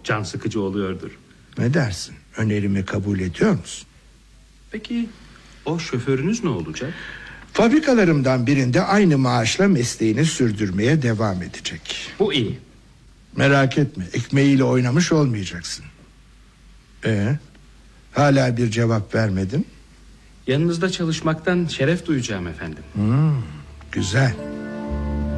can sıkıcı oluyordur. Ne dersin? Önerimi kabul ediyor musun? Peki o şoförünüz ne olacak? Fabrikalarımdan birinde aynı maaşla mesleğini sürdürmeye devam edecek. Bu iyi. Merak etme, ekmeğiyle oynamış olmayacaksın. Hala bir cevap vermedin. Yanınızda çalışmaktan şeref duyacağım efendim. Güzel.